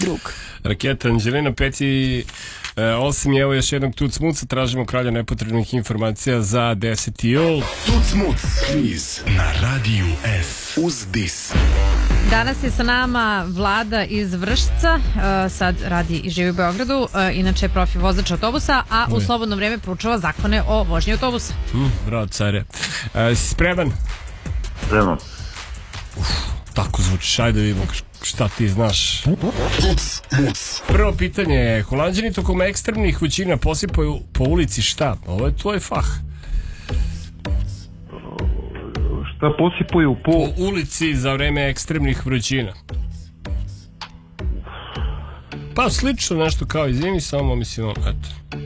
drug. Raketa Anđelina, 5:08 i evo još jednog Tuc Muca, tražimo kralja nepotrebnih informacija za 10. jul. Tuc Muc, kviz na Radiju S uz Dis. Danas je sa nama Vlada iz Vršca, sad radi i živi u Beogradu, inače je profi vozač autobusa, a u slobodno vreme proučava zakone o vožnji autobusa. Bravo, care. Si spreman? Spreman. Tako zvučiš, ajde vidimo šta ti znaš. Prvo pitanje je, Holanđani tokom ekstremnih vrućina posipaju po ulici šta? Ovo je tvoj fah. Šta posipaju po ulici za vreme ekstremnih vrućina? Pa slično nešto kao i zimi, samo mislim, eto.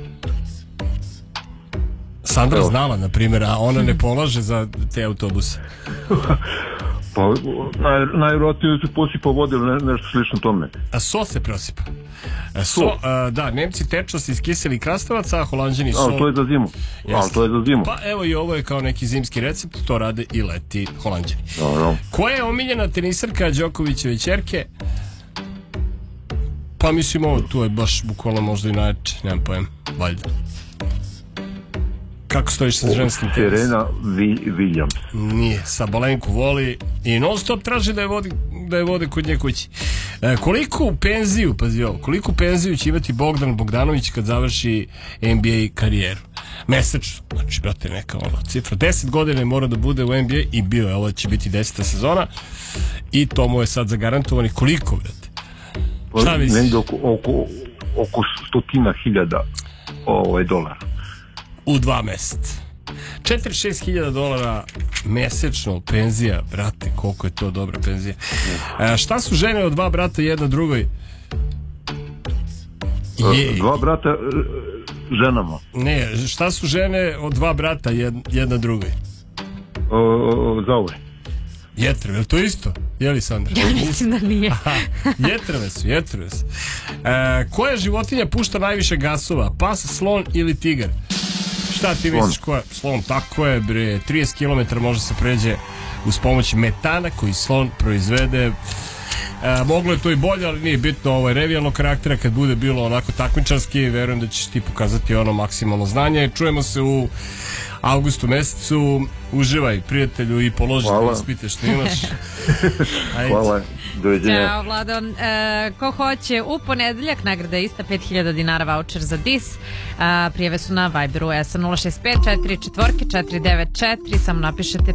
Sandra znala, na primjer, a ona ne polaže za te autobuse. Pa najvjerojatnije se posipa vode ili nešto slično tome. A so se prosipa. Da, Nemci tečnost iz kiselih krastavaca, a Holanđani so... Ali to je za zimu. Pa evo i ovo je kao neki zimski recept, to rade i leti Holanđani. Dobro. Koja je omiljena tenisarka Đokovićeve ćerke? Pa mislim ovo, tu je baš bukvalno možda i najjače, nemam pojem, valjda. Kako stojiš sa ženskim tenisom? Serena Williams. Nije, Sabalenku voli i non stop traži da je vode kod nje kući. Koliko penziju, pazi ovo, koliko penziju će imati Bogdan Bogdanović kad završi NBA karijeru? Mesečno, znači, brate, neka cifra. 10 godina mora da bude u NBA i bio je, ovo će biti 10. sezona i to mu je sad zagarantovani. Koliko, brate? Šta misliš? Negdje oko 100.000 dolara. U 2 meseca. 46.000 dolara mesečno penzija, brate, koliko je to dobra penzija. Šta su žene od 2 brata jedna drugoj? Dva brata ženama. Ne, šta su žene od 2 brata jedna drugoj? Zaure. Jetrve, je to isto? Je li, Sandra? Ja mislim da nije. Jetrve su. Koja životinja pušta najviše gasova? Pas, slon ili tigar? Šta ti misliš koja? Slon, tako je, bre. 30 km može se pređe uz pomoć metana koji slon proizvede. Moglo je to i bolje, ali nije bitno, ovo je revijalnog karaktera. Kad bude bilo onako takmičarski, verujem da ćeš ti pokazati ono maksimalno znanje. Čujemo se u avgustu mesecu. Uživaj, prijatelju, i položi da ispite što imaš. Hvala, doviđenja. Ćao, Vlado. Ko hoće u ponedeljak, nagrada je ista, 5.000 dinara voucher za Dis. Prijave su na Viberu S065 44 494, samo napišete